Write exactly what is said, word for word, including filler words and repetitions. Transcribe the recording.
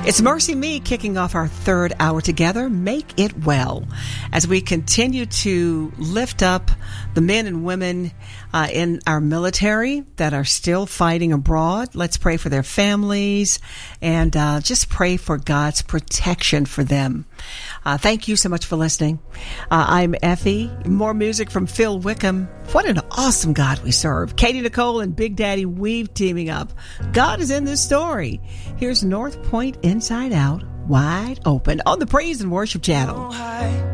It's Mercy Me kicking off our third hour together. Make it well as we continue to lift up the men and women uh, in our military that are still fighting abroad. Let's pray for their families and uh, just pray for God's protection for them. Uh, thank you so much for listening. Uh, I'm Effie. More music from Phil Wickham. What an awesome God we serve. Katie Nicole and Big Daddy Weave teaming up. God is in this story. Here's North Point Inside Out, wide open on the Praise and Worship Channel.